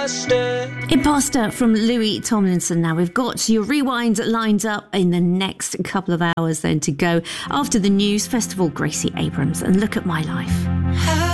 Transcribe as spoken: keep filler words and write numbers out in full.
imposter. Imposter from Louis Tomlinson. Now we've got your rewind lined up in the next couple of hours then to go. After the news, Festival, Gracie Abrams and Look at My Life.